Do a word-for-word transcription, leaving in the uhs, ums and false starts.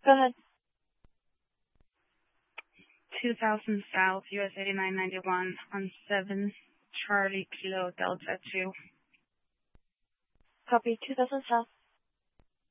Go ahead. two thousand South, U S eighty-nine ninety-one on seven Charlie Kilo Delta two. Copy. two thousand South.